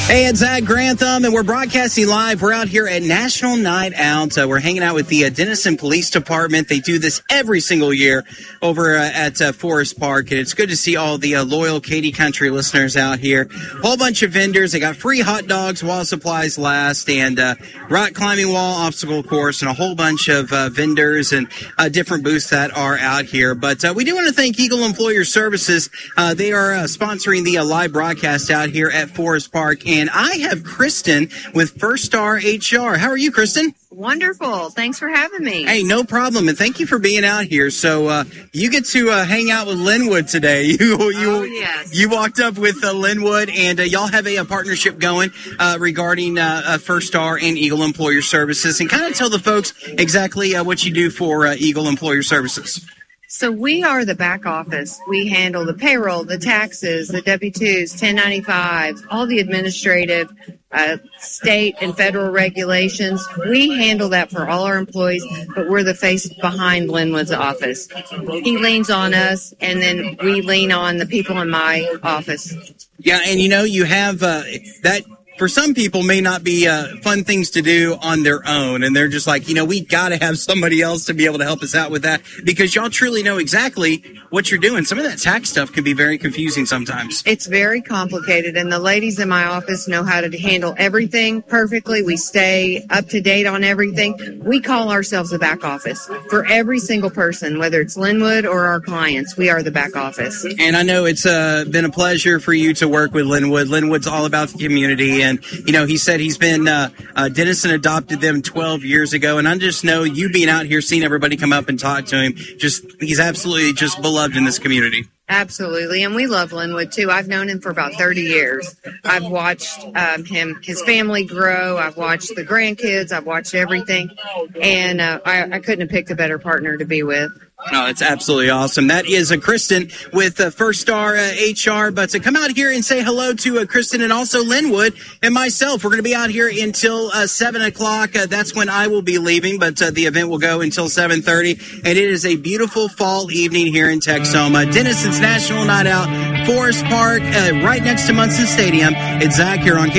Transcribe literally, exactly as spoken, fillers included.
Hey, it's Zach Grantham, and we're broadcasting live. We're out here at National Night Out. Uh, we're hanging out with the uh, Denison Police Department. They do this every single year over uh, at uh, Forest Park, and it's good to see all the uh, loyal Katy Country listeners out here. Whole bunch of vendors. They got free hot dogs while supplies last, and uh, rock climbing wall, obstacle course, and a whole bunch of uh, vendors and uh, different booths that are out here. But uh, we do want to thank Eagle Employer Services. Uh, they are uh, sponsoring the uh, live broadcast out here at Forest Park. And I have Kristen with First Star H R. How are you, Kristen? Wonderful. Thanks for having me. Hey, no problem. And thank you for being out here. So uh, you get to uh, hang out with Linwood today. You you oh, yes. you walked up with uh, Linwood, and uh, y'all have a, a partnership going uh, regarding uh, uh, First Star and Eagle Employer Services. And kind of tell the folks exactly uh, what you do for uh, Eagle Employer Services. So we are the back office. We handle the payroll, the taxes, the W two's, ten ninety-fives, all the administrative, uh, state and federal regulations. We handle that for all our employees, but we're the face behind Linwood's office. He leans on us, and then we lean on the people in my office. Yeah, and you know, you have uh, that. For some people, may not be uh, fun things to do on their own, and they're just like, you know, we got to have somebody else to be able to help us out with that, because y'all truly know exactly what you're doing. Some of that tax stuff can be very confusing sometimes. It's very complicated, and the ladies in my office know how to handle everything perfectly. We stay up to date on everything. We call ourselves the back office for every single person, whether it's Linwood or our clients. We are the back office. And I know it's uh, been a pleasure for you to work with Linwood. Linwood's all about the community. And, you know, he said he's been, uh, uh, Denison adopted them twelve years ago. And I just know you being out here, seeing everybody come up and talk to him, just, he's absolutely just beloved in this community. Absolutely. And we love Linwood, too. I've known him for about thirty years. I've watched um, him, his family grow. I've watched the grandkids. I've watched everything. And uh, I, I couldn't have picked a better partner to be with. Oh, it's absolutely awesome. That is uh, Kristen with uh, First Star uh, H R. But to come out here and say hello to uh, Kristen and also Linwood and myself. We're going to be out here until uh, seven o'clock. Uh, that's when I will be leaving, but uh, the event will go until seven thirty. And it is a beautiful fall evening here in Texoma. Denison's National Night Out, Forest Park, uh, right next to Munson Stadium. It's Zach here on